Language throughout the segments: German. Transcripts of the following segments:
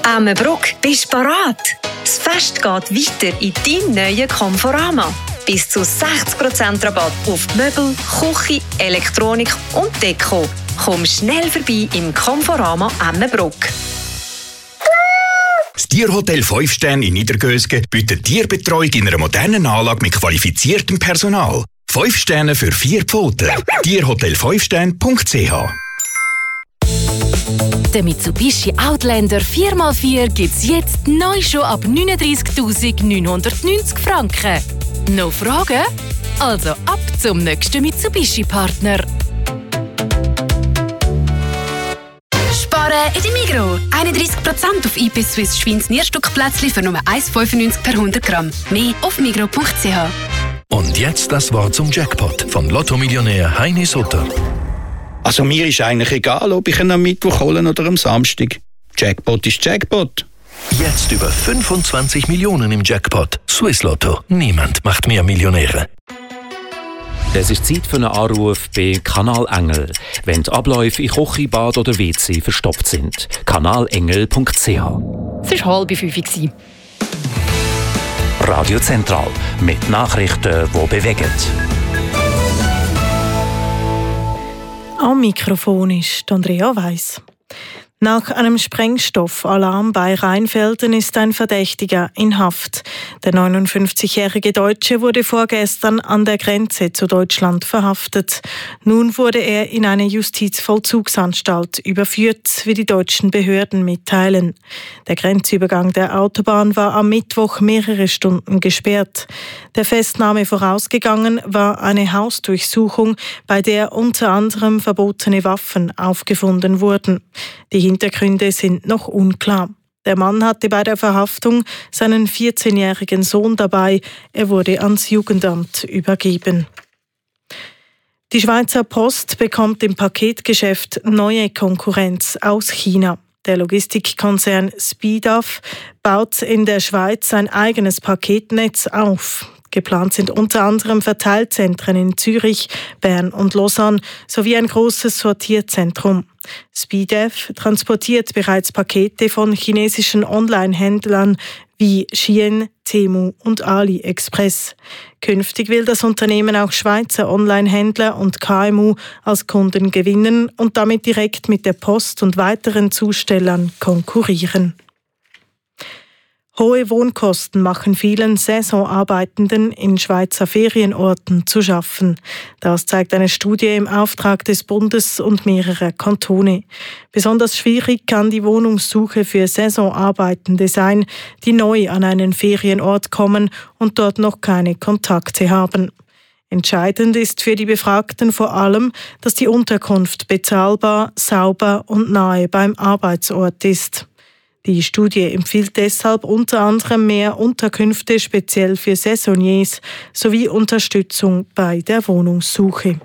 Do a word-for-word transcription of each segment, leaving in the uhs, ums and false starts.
Emmenbruck, bist du bereit? Das Fest geht weiter in deinem neuen Conforama. Bis zu sechzig Prozent Rabatt auf Möbel, Küche, Elektronik und Deko. Komm schnell vorbei im Conforama Emmenbruck. Das Tierhotel fünf Sterne in Niedergösgen bietet Tierbetreuung in einer modernen Anlage mit qualifiziertem Personal. fünf Sterne für vier Pfoten. tierhotel fünf sterne punkt c h. Der Mitsubishi Outlander vier mal vier gibt es jetzt neu schon ab neununddreißigtausendneunhundertneunzig Franken. Noch Fragen? Also ab zum nächsten Mitsubishi-Partner. Sparen in der Migros. einunddreißig Prozent auf I P Swiss Schweins Nierstückplätzchen für nur eins Komma fünfundneunzig per hundert Gramm. Mehr auf migros punkt c h. Und jetzt das Wort zum Jackpot von Lotto-Millionär Heini Sutter. Also mir ist eigentlich egal, ob ich ihn am Mittwoch holen oder am Samstag. Jackpot ist Jackpot. Jetzt über fünfundzwanzig Millionen im Jackpot. Swiss Lotto. Niemand macht mehr Millionäre. Es ist Zeit für einen Anruf bei Kanal Engel, wenn die Abläufe in Küche, Bad oder W C verstopft sind. kanalengel punkt c h. Es war halb fünf. Radio Zentral mit Nachrichten, die bewegen. Am Mikrofon ist Andrea Weiss. Nach einem Sprengstoffalarm bei Rheinfelden ist ein Verdächtiger in Haft. Der neunundfünfzigjährige Deutsche wurde vorgestern an der Grenze zu Deutschland verhaftet. Nun wurde er in eine Justizvollzugsanstalt überführt, wie die deutschen Behörden mitteilen. Der Grenzübergang der Autobahn war am Mittwoch mehrere Stunden gesperrt. Der Festnahme vorausgegangen war eine Hausdurchsuchung, bei der unter anderem verbotene Waffen aufgefunden wurden. Die Hintergründe sind noch unklar. Der Mann hatte bei der Verhaftung seinen vierzehnjährigen Sohn dabei. Er wurde ans Jugendamt übergeben. Die Schweizer Post bekommt im Paketgeschäft neue Konkurrenz aus China. Der Logistikkonzern Speeduff baut in der Schweiz sein eigenes Paketnetz auf. Geplant sind unter anderem Verteilzentren in Zürich, Bern und Lausanne sowie ein großes Sortierzentrum. Speeduff transportiert bereits Pakete von chinesischen Online-Händlern wie Shein, Temu und AliExpress. Künftig will das Unternehmen auch Schweizer Online-Händler und K M U als Kunden gewinnen und damit direkt mit der Post und weiteren Zustellern konkurrieren. Hohe Wohnkosten machen vielen Saisonarbeitenden in Schweizer Ferienorten zu schaffen. Das zeigt eine Studie im Auftrag des Bundes und mehrerer Kantone. Besonders schwierig kann die Wohnungssuche für Saisonarbeitende sein, die neu an einen Ferienort kommen und dort noch keine Kontakte haben. Entscheidend ist für die Befragten vor allem, dass die Unterkunft bezahlbar, sauber und nahe beim Arbeitsort ist. Die Studie empfiehlt deshalb unter anderem mehr Unterkünfte speziell für Saisonniers sowie Unterstützung bei der Wohnungssuche.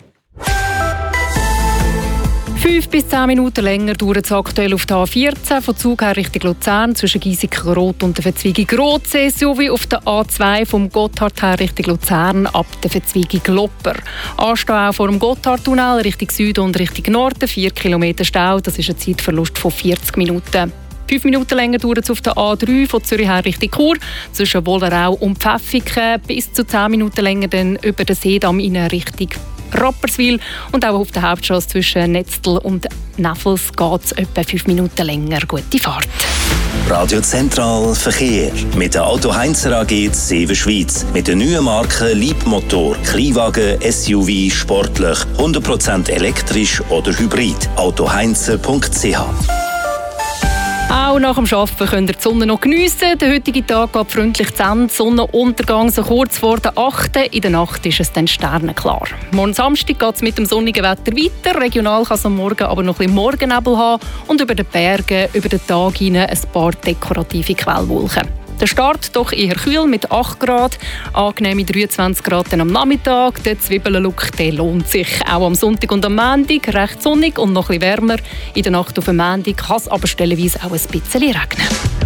Fünf bis zehn Minuten länger dauert es aktuell auf der A vierzehn von Zug her Richtung Luzern zwischen Giesiken-Rot und der Verzweigung Rotsee sowie auf der A zwei vom Gotthard her Richtung Luzern ab der Verzweigung Lopper. Anstehen auch vor dem Gotthardtunnel Richtung Süden und Richtung Norden, vier Kilometer Stau, das ist ein Zeitverlust von vierzig Minuten. Fünf Minuten länger dauert es auf der A drei von Zürich her Richtung Chur, zwischen Wollerau und Pfäffiken, bis zu zehn Minuten länger dann über den Seedamm in Richtung Rapperswil. Und auch auf der Hauptstrasse zwischen Netztel und Neffels geht es etwa fünf Minuten länger. Gute Fahrt. Radio Zentral Verkehr mit der Auto Heinzer A G Seven Schweiz. Mit den neuen Marken Leapmotor, Kleinwagen, S U V, sportlich, hundert Prozent elektrisch oder hybrid. auto heinzer punkt c h. Auch nach dem Arbeiten könnt ihr die Sonne noch geniessen. Der heutige Tag geht freundlich zu Ende. Sonnenuntergang so kurz vor der achten In der Nacht ist es dann sternenklar. Morgen Samstag geht es mit dem sonnigen Wetter weiter. Regional kann es am Morgen aber noch ein bisschen Morgennebel haben. Und über den Bergen über den Tag hinein ein paar dekorative Quellwolken. Der Start doch eher kühl mit acht Grad, angenehme dreiundzwanzig Grad am Nachmittag. Der Zwiebellook lohnt sich. Auch am Sonntag und am Montag recht sonnig und noch ein bisschen wärmer. In der Nacht auf dem Montag kann es aber stellenweise auch ein bisschen regnen.